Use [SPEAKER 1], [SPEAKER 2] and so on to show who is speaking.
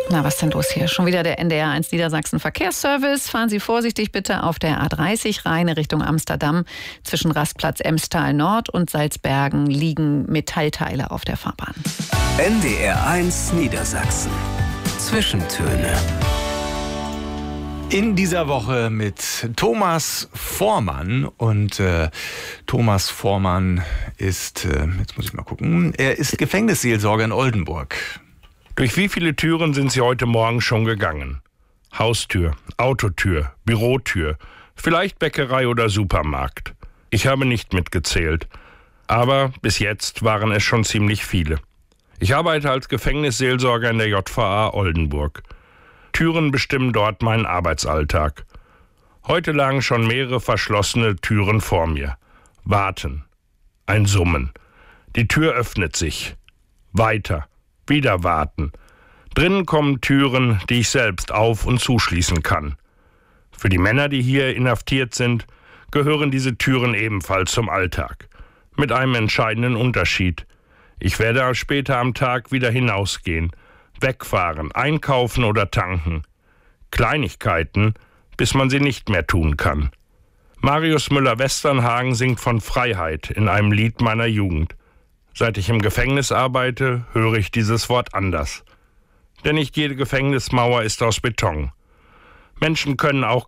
[SPEAKER 1] Na, was denn los hier? Schon wieder der NDR1 Niedersachsen Verkehrsservice. Fahren Sie vorsichtig bitte auf der A30 Rheine Richtung Amsterdam. Zwischen Rastplatz Emstal Nord und Salzbergen liegen Metallteile auf der Fahrbahn.
[SPEAKER 2] NDR1 Niedersachsen. Zwischentöne.
[SPEAKER 3] In dieser Woche mit Thomas Vormann. Und Thomas Vormann ist, jetzt muss ich mal gucken, er ist Gefängnisseelsorger in Oldenburg.
[SPEAKER 4] Durch wie viele Türen sind Sie heute Morgen schon gegangen? Haustür, Autotür, Bürotür, vielleicht Bäckerei oder Supermarkt. Ich habe nicht mitgezählt, aber bis jetzt waren es schon ziemlich viele. Ich arbeite als Gefängnisseelsorger in der JVA Oldenburg. Türen bestimmen dort meinen Arbeitsalltag. Heute lagen schon mehrere verschlossene Türen vor mir. Warten. Ein Summen. Die Tür öffnet sich. Weiter. Wieder warten. Drinnen kommen Türen, die ich selbst auf- und zuschließen kann. Für die Männer, die hier inhaftiert sind, gehören diese Türen ebenfalls zum Alltag. Mit einem entscheidenden Unterschied. Ich werde später am Tag wieder hinausgehen, wegfahren, einkaufen oder tanken. Kleinigkeiten, bis man sie nicht mehr tun kann. Marius Müller-Westernhagen singt von Freiheit in einem Lied meiner Jugend. Seit ich im Gefängnis arbeite, höre ich dieses Wort anders. Denn nicht jede Gefängnismauer ist aus Beton. Menschen können auch